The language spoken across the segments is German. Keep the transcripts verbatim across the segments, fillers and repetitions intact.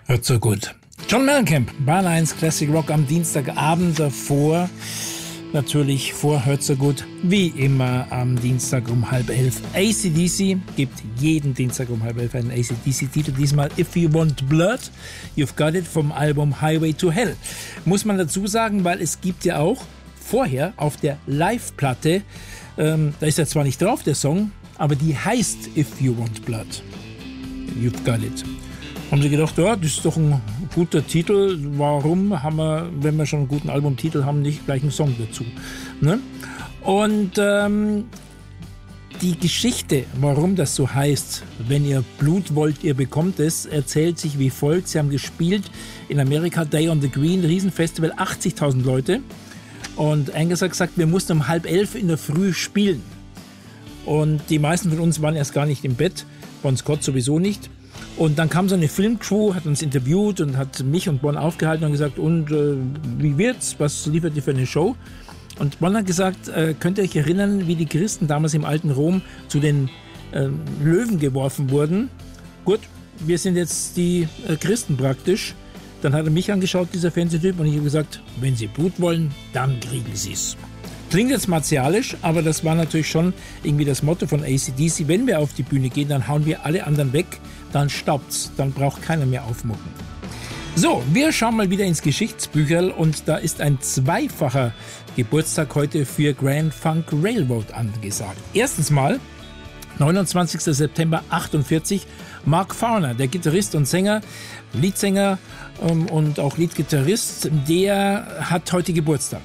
Hört so gut. John Mellencamp, Bahn eins Classic Rock am Dienstagabend davor. Natürlich vor Hört so gut, wie immer am Dienstag um halb elf. A C D C gibt jeden Dienstag um halb elf einen A C D C-Titel. Diesmal If You Want Blood, You've Got It vom Album Highway to Hell. Muss man dazu sagen, weil es gibt ja auch vorher auf der Live-Platte, ähm, da ist ja zwar nicht drauf der Song, aber die heißt If You Want Blood, You've Got It. Haben sie gedacht, ja, das ist doch ein guter Titel, warum haben wir, wenn wir schon einen guten Albumtitel haben, nicht gleich einen Song dazu, ne? Und ähm, die Geschichte, warum das so heißt, wenn ihr Blut wollt, ihr bekommt es, erzählt sich wie folgt. Sie haben gespielt in Amerika, Day on the Green, Riesenfestival, achtzigtausend Leute. Und Angus hat gesagt, wir mussten um halb elf in der Früh spielen. Und die meisten von uns waren erst gar nicht im Bett, Bon Scott sowieso nicht. Und dann kam so eine Filmcrew, hat uns interviewt und hat mich und Bon aufgehalten und gesagt, und äh, wie wird's, was liefert ihr für eine Show? Und Bon hat gesagt, äh, könnt ihr euch erinnern, wie die Christen damals im alten Rom zu den äh, Löwen geworfen wurden? Gut, wir sind jetzt die äh, Christen praktisch. Dann hat er mich angeschaut, dieser Fernsehtyp, und ich habe gesagt, wenn Sie Blut wollen, dann kriegen Sie es. Klingt jetzt martialisch, aber das war natürlich schon irgendwie das Motto von A C D C. Wenn wir auf die Bühne gehen, dann hauen wir alle anderen weg, dann staubt's, dann braucht keiner mehr aufmucken. So, wir schauen mal wieder ins Geschichtsbücherl und da ist ein zweifacher Geburtstag heute für Grand Funk Railroad angesagt. Erstens mal, neunundzwanzigster September achtundvierzig, Mark Farner, der Gitarrist und Sänger, Leadsänger ähm, und auch Leadgitarrist, der hat heute Geburtstag.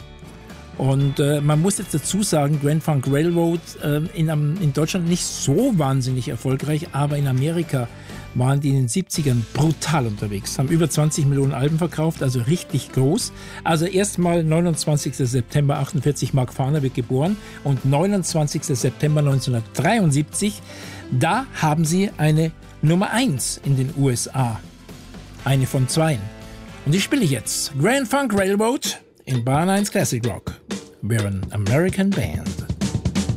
Und äh, man muss jetzt dazu sagen, Grand Funk Railroad äh, in, in Deutschland nicht so wahnsinnig erfolgreich, aber in Amerika waren die in den siebzigern brutal unterwegs, haben über zwanzig Millionen Alben verkauft, also richtig groß. Also erstmal neunundzwanzigster September achtundvierzig, Mark Farner wird geboren, und neunundzwanzigster September neunzehnhundertdreiundsiebzig, da haben sie eine Nummer eins in den U S A. Eine von zweien. Und die spiele ich jetzt. Grand Funk Railroad in Bahn eins Classic Rock. We're an American band.